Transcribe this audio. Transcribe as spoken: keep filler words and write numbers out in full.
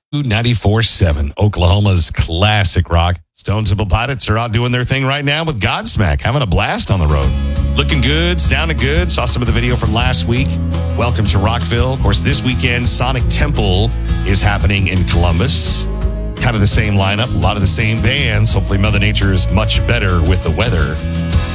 ninety-four seven, Oklahoma's classic rock. Stone Temple Pilots are out doing their thing right now with Godsmack, having a blast on the road. Looking good, sounding good. Saw some of the video from last week. Welcome to Rockville. Of course, this weekend, Sonic Temple is happening in Columbus. Kind of the same lineup, a lot of the same bands. Hopefully Mother Nature is much better with the weather.